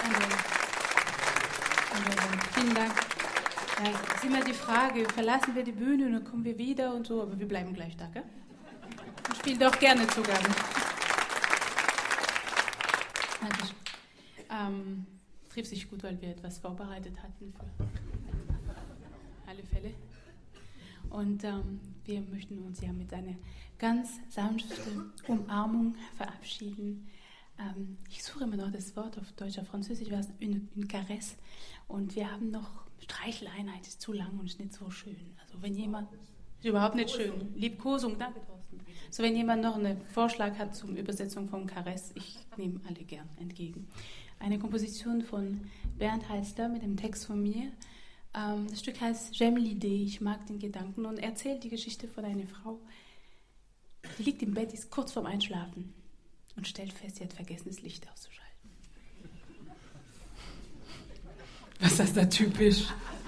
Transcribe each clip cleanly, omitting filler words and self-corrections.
Vielen Dank. Ja, es ist immer die Frage, verlassen wir die Bühne und dann kommen wir wieder und so, aber wir bleiben gleich da, gell? Und spielen doch gerne Zugabe. Trifft sich gut, weil wir etwas vorbereitet hatten für alle Fälle. Und wir möchten uns ja mit einer ganz sanften Umarmung verabschieden. Ich suche immer noch das Wort auf Deutsch, auf Französisch war es une caresse. Und wir haben noch Streicheleinheit, ist zu lang und ist nicht so schön. Also wenn jemand, ist überhaupt nicht schön. Liebkosung, danke Thorsten. So wenn jemand noch einen Vorschlag hat zur Übersetzung von Caresse, ich nehme alle gern entgegen. Eine Komposition von Bernd Heister mit dem Text von mir. Das Stück heißt J'aime l'idée, ich mag den Gedanken, und erzählt die Geschichte von einer Frau, die liegt im Bett, ist kurz vorm Einschlafen und stellt fest, sie hat vergessen, das Licht auszuschalten. Was ist das da typisch?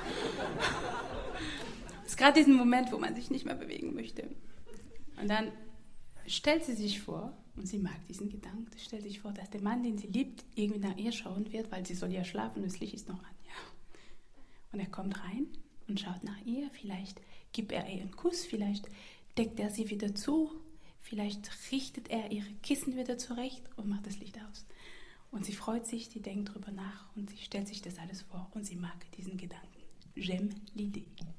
Es ist gerade diesen Moment, wo man sich nicht mehr bewegen möchte. Und dann stellt sie sich vor, und sie mag diesen Gedanken, sie stellt sich vor, dass der Mann, den sie liebt, irgendwie nach ihr schauen wird, weil sie soll ja schlafen und das Licht ist noch an. Ja. Und er kommt rein und schaut nach ihr, vielleicht gibt er ihr einen Kuss, vielleicht deckt er sie wieder zu, vielleicht richtet er ihre Kissen wieder zurecht und macht das Licht aus. Und sie freut sich, die denkt drüber nach und sie stellt sich das alles vor und sie mag diesen Gedanken. J'aime l'idée.